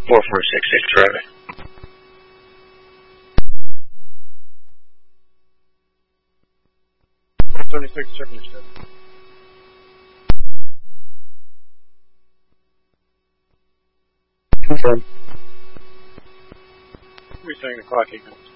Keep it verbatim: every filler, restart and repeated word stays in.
four four six six, driving. four seventy-six, checking your step. Confirm. We're saying the clock eight minutes.